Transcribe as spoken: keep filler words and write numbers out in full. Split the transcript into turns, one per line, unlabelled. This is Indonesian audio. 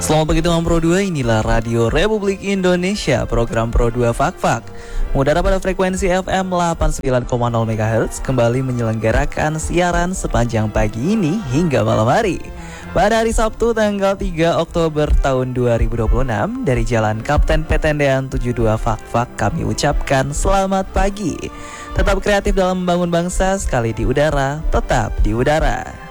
Selamat pagi teman Pro dua, inilah Radio Republik Indonesia, program Pro dua Fak-Fak. Mengudara pada frekuensi F M delapan puluh sembilan koma nol MHz, kembali menyelenggarakan siaran sepanjang pagi ini hingga malam hari. Pada hari Sabtu tanggal tiga Oktober tahun dua ribu dua puluh enam, dari Jalan Kapten Petendean tujuh puluh dua Fak-Fak, kami ucapkan selamat pagi. Tetap kreatif dalam membangun bangsa, sekali di udara, tetap di udara.